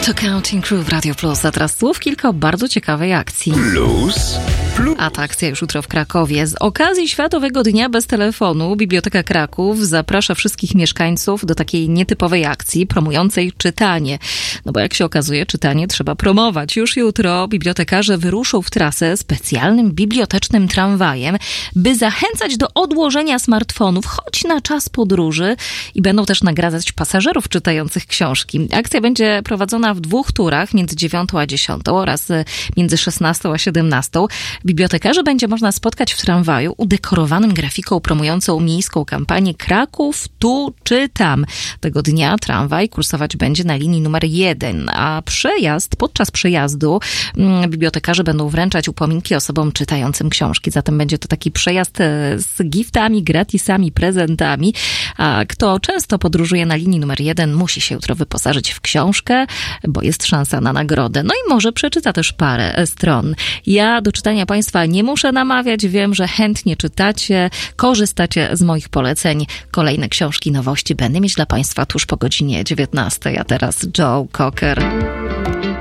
To Counting Crew w Radio Plus, a teraz słów kilka o bardzo ciekawej akcji. Plus. A ta akcja już jutro w Krakowie. Z okazji Światowego Dnia Bez Telefonu Biblioteka Kraków zaprasza wszystkich mieszkańców do takiej nietypowej akcji promującej czytanie. No bo jak się okazuje, czytanie trzeba promować. Już jutro bibliotekarze wyruszą w trasę specjalnym bibliotecznym tramwajem, by zachęcać do odłożenia smartfonów, choć na czas podróży, i będą też nagradzać pasażerów czytających książki. Akcja będzie prowadzona w 2 turach, między 9 a 10 oraz między 16 a 17. Bibliotekarzy będzie można spotkać w tramwaju udekorowanym grafiką promującą miejską kampanię Kraków tu czy tam. Tego dnia tramwaj kursować będzie na linii numer 1, a podczas przejazdu bibliotekarze będą wręczać upominki osobom czytającym książki. Zatem będzie to taki przejazd z giftami, gratisami, prezentami. A kto często podróżuje na linii numer 1, musi się jutro wyposażyć w książkę, bo jest szansa na nagrodę. No i może przeczyta też parę stron. Ja do czytania Państwa nie muszę namawiać. Wiem, że chętnie czytacie, korzystacie z moich poleceń. Kolejne książki, nowości będę mieć dla Państwa tuż po godzinie 19. A teraz Joe Cocker.